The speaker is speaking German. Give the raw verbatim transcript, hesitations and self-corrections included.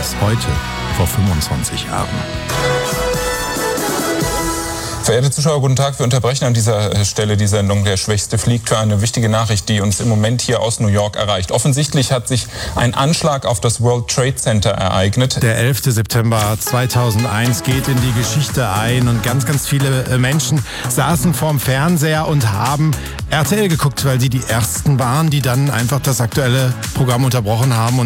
es heute vor fünfundzwanzig Jahren. Verehrte Zuschauer, guten Tag. Wir unterbrechen an dieser Stelle die Sendung Der Schwächste fliegt für eine wichtige Nachricht, die uns im Moment hier aus New York erreicht. Offensichtlich hat sich ein Anschlag auf das World Trade Center ereignet. Der elfte September zweitausendeins geht in die Geschichte ein und ganz, ganz viele Menschen saßen vorm Fernseher und haben R T L geguckt, weil sie die Ersten waren, die dann einfach das aktuelle Programm unterbrochen haben.